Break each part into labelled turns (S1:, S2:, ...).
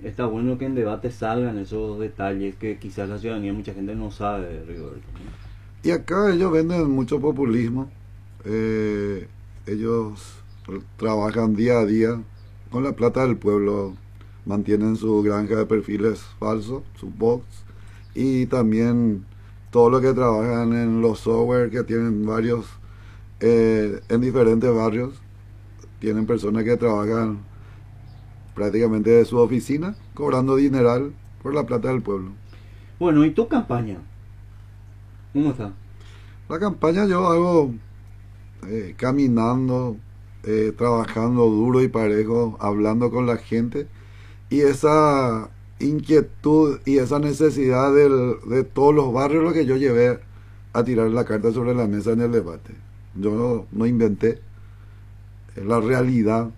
S1: está bueno que en debate salgan esos detalles que quizás la ciudadanía, mucha gente no sabe, Rigoberto.
S2: Y acá ellos venden mucho populismo. Eh, Ellos trabajan día a día con la plata del pueblo, mantienen su granja de perfiles falsos, su bots, y también todo lo que trabajan en los software que tienen varios en diferentes barrios. Tienen personas que trabajan prácticamente de su oficina, cobrando dineral por la plata del pueblo.
S1: Bueno, ¿y tu campaña? ¿Cómo está?
S2: La campaña yo hago caminando, trabajando duro y parejo, hablando con la gente, y esa inquietud y esa necesidad de todos los barrios lo que yo llevé a tirar la carta sobre la mesa en el debate. Yo no inventé, es la realidad.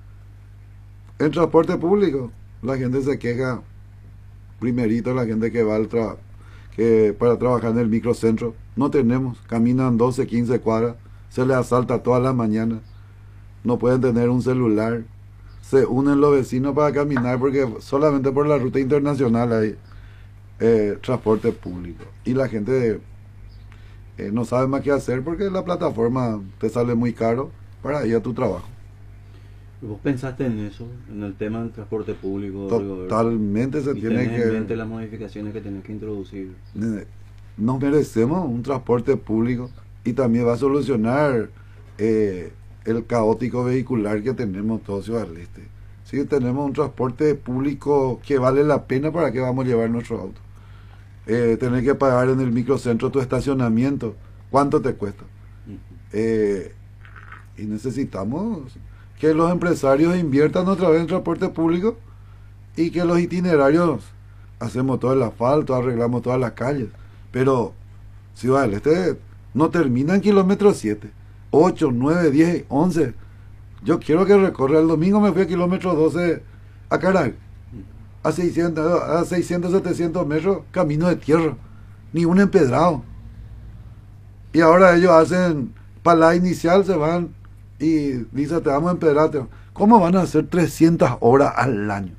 S2: En transporte público, la gente se queja, primerito la gente que va que para trabajar en el microcentro, no tenemos, caminan 12 15 cuadras, se les asalta todas las mañanas, no pueden tener un celular, se unen los vecinos para caminar porque solamente por la ruta internacional hay transporte público. Y la gente no sabe más qué hacer porque la plataforma te sale muy caro para ir a tu trabajo.
S1: ¿Vos pensaste en eso, en el tema del transporte público, Rigoberto?
S2: Totalmente se
S1: ¿Y
S2: tiene
S1: tenés en mente
S2: que...
S1: las modificaciones que tenés que introducir?
S2: Nos merecemos un transporte público y también va a solucionar el caótico vehicular que tenemos todos Ciudad del Este. Si tenemos un transporte público que vale la pena, ¿para qué vamos a llevar nuestro auto? Tener que pagar en el microcentro tu estacionamiento, ¿cuánto te cuesta? Eh, y necesitamos que los empresarios inviertan otra vez en transporte público y que los itinerarios, hacemos todo el asfalto, arreglamos todas las calles, pero Ciudad del Este no termina en kilómetro 7, 8, 9, 10, 11. Yo quiero que recorra. El domingo me fui a kilómetro 12 a Caral, a 600, 700 metros, camino de tierra, ni un empedrado. Y ahora ellos hacen, para la inicial se van y dicen, te vamos a empedrar. ¿Cómo van a hacer 300 horas al año?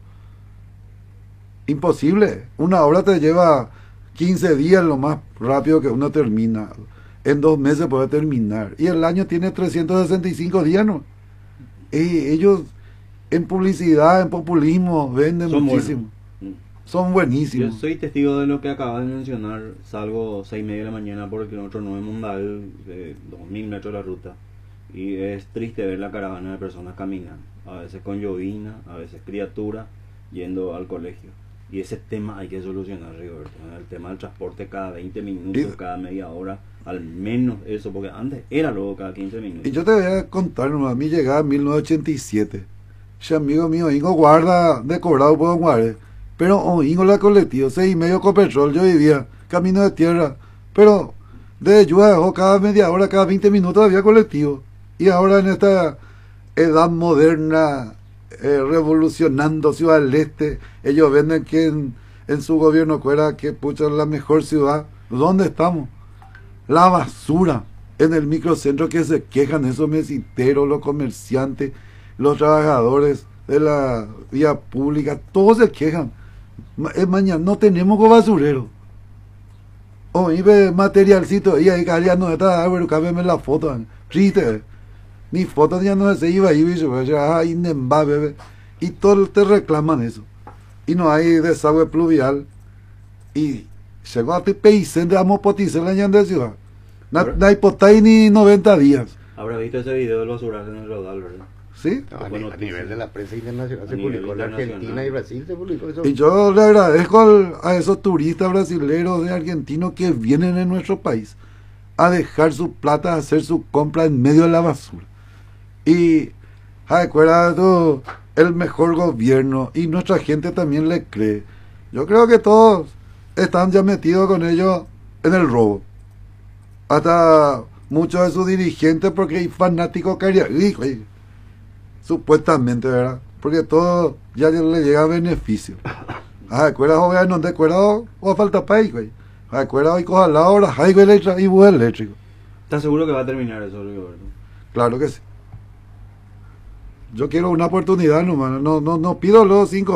S2: Imposible. Una hora te lleva 15 días lo más rápido que uno termina. En 2 meses puede terminar. Y el año tiene 365 días, ¿no? Y ellos en publicidad, en populismo, venden
S1: Son
S2: muchísimo.
S1: buenos.
S2: Son
S1: Yo
S2: buenísimos.
S1: soy testigo de lo que acabas de mencionar. Salgo 6:30 de la mañana por el kilómetro 9 Mundal, de 2000 metros de la ruta. Y es triste ver la caravana de personas caminando. A veces con llovina, a veces criatura, yendo al colegio. Y ese tema hay que solucionar, Rigoberto. El tema del transporte cada 20 minutos,
S2: Y,
S1: cada media hora, al menos eso, porque antes era luego cada 15
S2: y
S1: minutos.
S2: yo te voy a contar, nomás, a mí llegaba en 1987. Ese amigo mío, Ingo guarda de cobrado por Guare. Pero Ingo la colectivo, 6,5 con petrol, yo vivía, camino de tierra. Pero de ayuda, cada media hora, cada 20 minutos había colectivo. Y ahora en esta edad moderna, revolucionando Ciudad del Este, ellos venden que en su gobierno fuera que pucha la mejor ciudad. ¿Dónde estamos? La basura en el microcentro que se quejan esos mesiteros, los comerciantes, los trabajadores de la vía pública, todos se quejan. Mañana no tenemos basurero. O ibe materialcito y ahí ya no está, pero cámbiame la foto. Triste. Mi foto ya no se iba ahí, bebé. Y todos te reclaman eso. Y no hay desagüe pluvial. Y llegó a Tepeicén de Amopoticén la de ciudad.
S1: Ahora,
S2: No hay potay ni 90 días.
S1: habrá visto ese video del basural en el Rodal, ¿verdad?
S2: ¿Sí?
S3: No,
S1: Fue
S3: a
S1: noticia.
S3: nivel de la prensa internacional
S1: A
S3: se
S1: nivel
S3: publicó en
S1: internacional.
S3: Argentina y Brasil, se publicó eso.
S2: Y yo le agradezco a esos turistas brasileños de argentinos que vienen en nuestro país a dejar su plata, a hacer su compra en medio de la basura. Y recuerda tú, el mejor gobierno, y nuestra gente también le cree. Yo creo que todos están ya metidos con ellos en el robo. Hasta muchos de sus dirigentes, porque hay fanáticos cariagüicos, supuestamente, ¿verdad? Porque todo ya le llega a beneficio. Recuerda, joven, no te acuerdas, o falta país, güey. Recuerda, hoy coja la hora, highway eléctrico y bus eléctrico.
S1: ¿Estás seguro que va a terminar eso, Rigoberto?
S2: Claro que sí. Yo quiero una oportunidad nomás, no pido los 5